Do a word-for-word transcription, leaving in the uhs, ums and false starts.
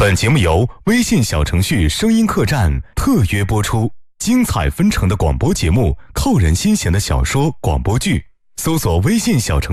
本节目由微信小程序声音客栈特约播出，精彩纷呈的广播节目，扣人心弦的小说广播剧，搜索微信小程序